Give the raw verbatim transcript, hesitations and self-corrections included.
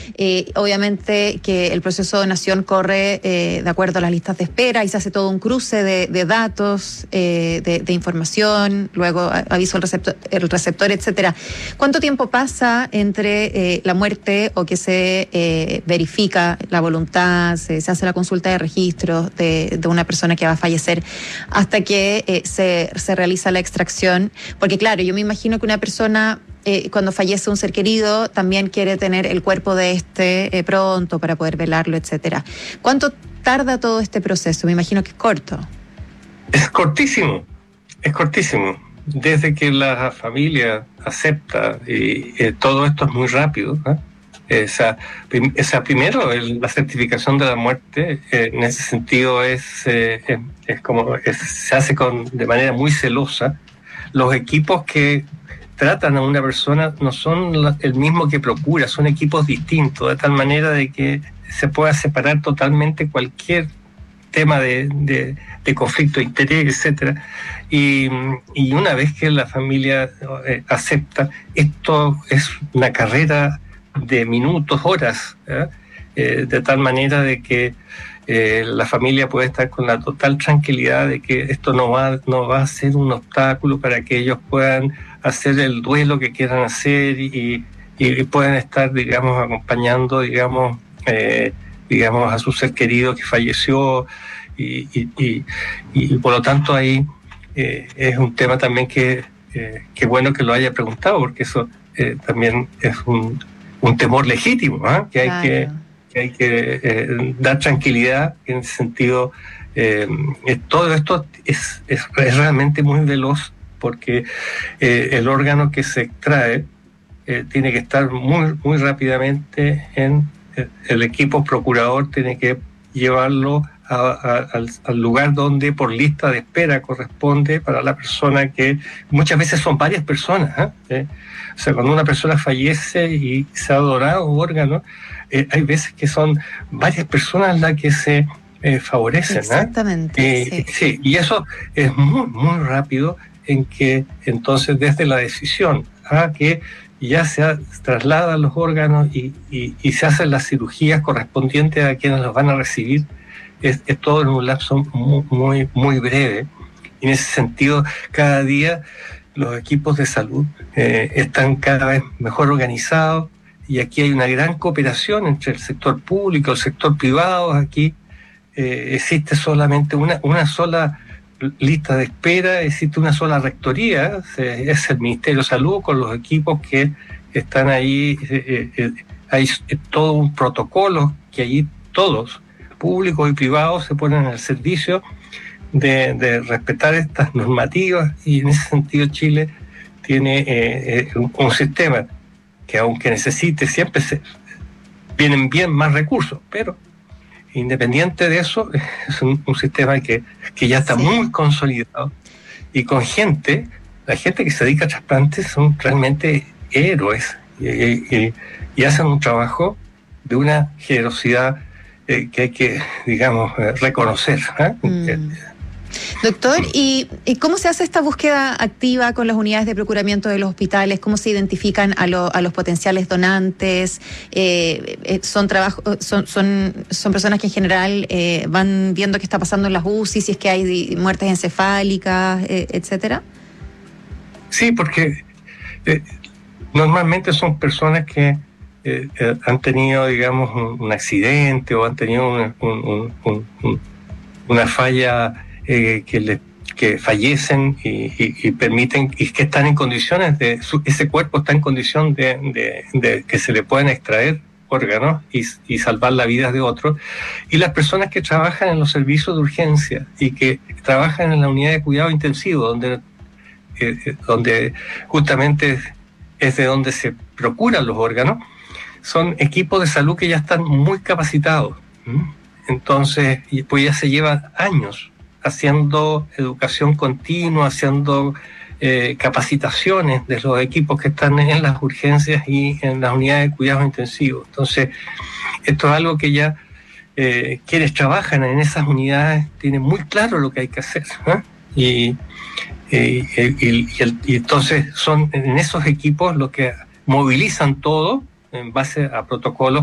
Eh, obviamente que el proceso de donación corre eh, de acuerdo a las listas de espera y se hace todo un cruce de, de datos, eh, de, de información, luego aviso al receptor, el receptor, etcétera. ¿Cuánto tiempo pasa entre eh, la muerte o que se eh, verifica la voluntad, se, se hace la consulta de registros de, de una persona que va a fallecer, hasta que eh, se, se realiza la extracción? Porque claro, yo me imagino que una persona eh, cuando fallece un ser querido también quiere tener el cuerpo de este eh, pronto para poder velarlo, etcétera. ¿Cuánto tarda todo este proceso? Me imagino que es corto. Es cortísimo, es cortísimo. Desde que la familia acepta, y eh, todo esto es muy rápido, ¿eh? Esa, esa primero, el, la certificación de la muerte, eh, en ese sentido es, eh, es, es como es, se hace con de manera muy celosa. Los equipos que tratan a una persona no son la, el mismo que procura, son equipos distintos, de tal manera de que se pueda separar totalmente cualquier tema de, de, de conflicto de interés, etcétera. Y, y una vez que la familia eh, acepta, esto es una carrera de minutos, horas, ¿eh? Eh, de tal manera de que eh, la familia puede estar con la total tranquilidad de que esto no va, no va a ser un obstáculo para que ellos puedan hacer el duelo que quieran hacer y, y puedan estar, digamos, acompañando, digamos, eh, digamos, a su ser querido que falleció y, y, y, y por lo tanto ahí eh, es un tema también que eh, que bueno que lo haya preguntado, porque eso eh, también es un un temor legítimo, ¿eh? que hay claro. que, que hay que eh, dar tranquilidad en ese sentido. Eh, todo esto es, es, es realmente muy veloz, porque eh, el órgano que se extrae eh, tiene que estar muy, muy rápidamente en eh, el equipo procurador, tiene que llevarlo a, a, al, al lugar donde por lista de espera corresponde para la persona, que muchas veces son varias personas, ¿eh? ¿Eh? O sea, cuando una persona fallece y se ha donado un órgano, eh, hay veces que son varias personas las que se eh, favorecen. Exactamente. ¿eh? Eh, sí. sí, y eso es muy, muy rápido, en que entonces desde la decisión a que ya se trasladan los órganos y, y, y se hacen las cirugías correspondientes a quienes los van a recibir, es, es todo en un lapso muy, muy, muy breve. Y en ese sentido, cada día los equipos de salud eh, están cada vez mejor organizados, y aquí hay una gran cooperación entre el sector público y el sector privado. Aquí eh, existe solamente una, una sola lista de espera, existe una sola rectoría, eh, es el Ministerio de Salud con los equipos que están ahí. Eh, eh, hay todo un protocolo que allí todos, públicos y privados, se ponen al servicio De, de respetar estas normativas, y en ese sentido Chile tiene eh, un, un sistema que, aunque necesite, siempre se, vienen bien más recursos, pero independiente de eso, es un, un sistema que, que ya está sí. muy consolidado, y con gente, la gente que se dedica a trasplantes son realmente héroes, y, y, y hacen un trabajo de una generosidad eh, que hay que, digamos, eh, reconocer, ¿eh? Mm. Doctor, ¿y, ¿y cómo se hace esta búsqueda activa con las unidades de procuramiento de los hospitales? ¿Cómo se identifican a, lo, a los potenciales donantes? Eh, eh, son, trabajo, son, son, son personas que en general eh, van viendo qué está pasando en las U C I, si es que hay muertes encefálicas, eh, etcétera. Sí, porque eh, normalmente son personas que eh, eh, han tenido, digamos, un, un accidente, o han tenido un, un, un, un, una falla eh, que, le, que fallecen y, y, y permiten, y que están en condiciones de, su, ese cuerpo está en condición de, de, de que se le puedan extraer órganos y, y salvar la vida de otros. Y las personas que trabajan en los servicios de urgencia y que trabajan en la unidad de cuidado intensivo, donde, eh, donde justamente es de donde se procuran los órganos, son equipos de salud que ya están muy capacitados. ¿Mm? Entonces, pues ya se lleva años haciendo educación continua, haciendo eh, capacitaciones de los equipos que están en las urgencias y en las unidades de cuidados intensivos. Entonces, esto es algo que ya eh, quienes trabajan en esas unidades tienen muy claro lo que hay que hacer, ¿eh? Y, y, y, y, el, y entonces son en esos equipos los que movilizan todo en base a protocolos